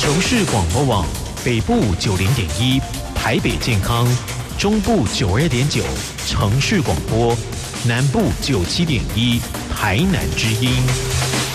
城市广播网北部90.1，台北健康，中部92.9，城市广播，南部97.1，台南之音。